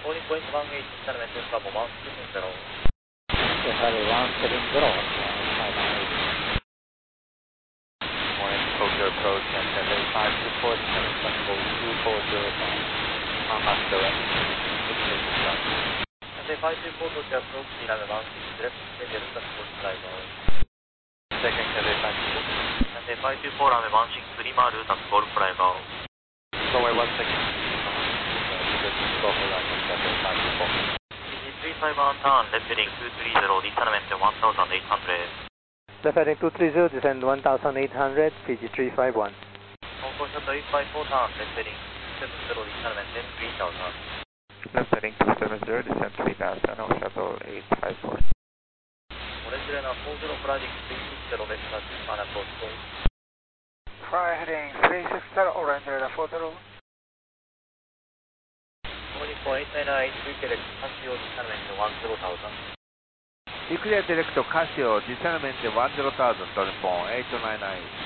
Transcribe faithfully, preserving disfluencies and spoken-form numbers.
Boarding point one eight, Channel Bravo one seven zero. Charlie one seven zero, five nine eight. Morning, Tokyo approach and Cathay five two four, descending flexible two four zero five. On left direct, six six one. Cathay five two four, Tokyo approach, runway one six, left, Delta Sports Driver. Second Cathay five two four. Cathay five two four, runway one six, lima, Delta Golf Driver. Runway one six. Golf Driver, Cathay five two four. three five one, turn, left heading two three zero, descendment one thousand eight hundred. Left heading two three zero, descend one thousand eight hundred, P G three five one. Hong Kong Shuttle eight five four, turn, left heading two seven zero, descendment three thousand. Left heading two seven zero, descend three thousand, Hong Shuttle eight five four. Orange Liner four zero, flying three six zero, left touch, man approach call. Fly heading three six zero, Orange Liner four zero. Morning for eight nine nine, Declared Casio, descendment one zero thousand. Declared direct Casio, descendment one zero thousand, Telephone eight nine nine.